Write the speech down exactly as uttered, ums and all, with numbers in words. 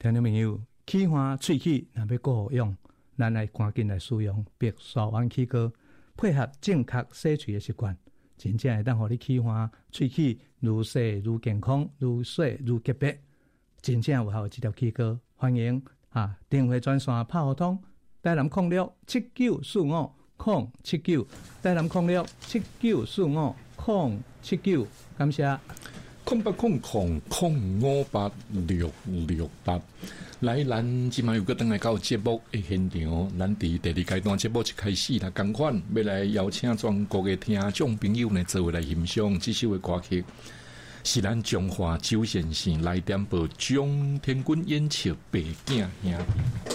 听众朋友，气花喙齿若要顾好用，咱来赶紧来使用白沙湾齿膏，配合正确洗喙的习惯，真正会当互你气花喙齿愈洗愈健康，愈洗愈洁白。真正有效这条齿膏，欢迎啊电话专线拍互通，台南空六七九四五空七九，台南空六七九四五空七九，感谢。 空八空空空五八六六八，来，咱即马又搁登来到节目的现场，咱伫第二阶段节目一开始啦，同款要来邀请全国的听众朋友呢，做位来欣赏这首的歌曲，是咱中华周先生来点播《江天君演唱白镜兄弟》。